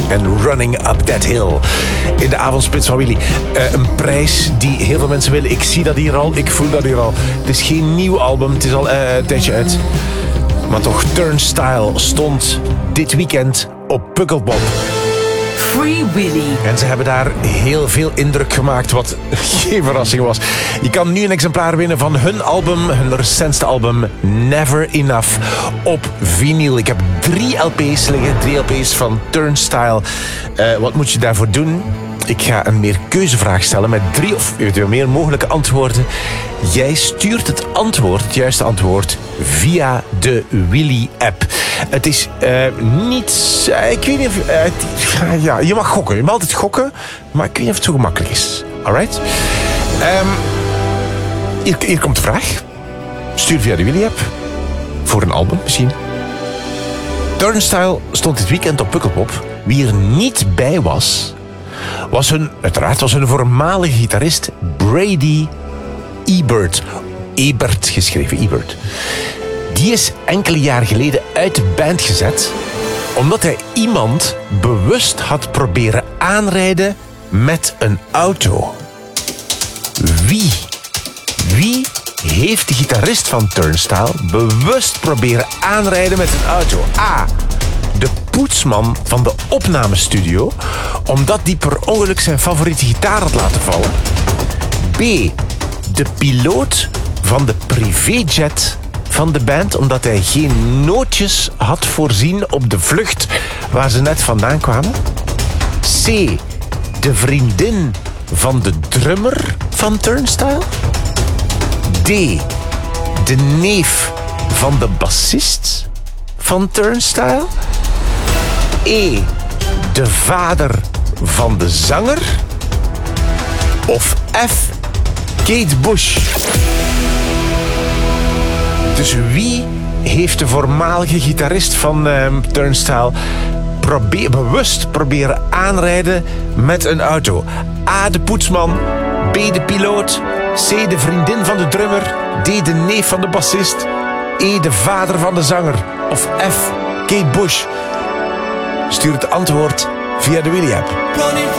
en Running Up That Hill. In de avondspits van Willy. Een prijs die heel veel mensen willen. Ik zie dat hier al, ik voel dat hier al. Het is geen nieuw album, het is al een tijdje uit. Maar toch, Turnstile stond dit weekend op Pukkelpop. Free Willy. En ze hebben daar heel veel indruk gemaakt, wat geen verrassing was. Je kan nu een exemplaar winnen van hun album, hun recentste album, Never Enough, op vinyl. Ik heb 3 LP's liggen, 3 LP's van Turnstile. Wat moet je daarvoor doen? Ik ga een meerkeuzevraag stellen met 3 of eventueel meer mogelijke antwoorden. Jij stuurt het juiste antwoord, via de Willy-app. Het is niet... ik weet niet of... ja, je mag gokken. Je mag altijd gokken, maar ik weet niet of het zo gemakkelijk is. Alright? Hier komt de vraag. Stuur via de Willy-app. Voor een album misschien. Turnstile stond dit weekend op Pukkelpop. Wie er niet bij was hun voormalige gitarist Brady Ebert. Ebert geschreven, Ebert. Die is enkele jaar geleden uit de band gezet omdat hij iemand bewust had proberen aanrijden met een auto. Wie heeft de gitarist van Turnstile bewust proberen aanrijden met een auto? A. De poetsman van de opnamestudio, omdat die per ongeluk zijn favoriete gitaar had laten vallen. B. De piloot van de privéjet van de band, omdat hij geen nootjes had voorzien op de vlucht waar ze net vandaan kwamen. C. De vriendin van de drummer van Turnstile. D. De neef van de bassist van Turnstile. E. De vader van de zanger. Of F. Kate Bush. Dus wie heeft de voormalige gitarist van Turnstile bewust proberen aanrijden met een auto? A. De poetsman. B. De piloot. C. De vriendin van de drummer. D. De neef van de bassist. E. De vader van de zanger. Of F. Kate Bush. Stuur het antwoord via de Willy-app.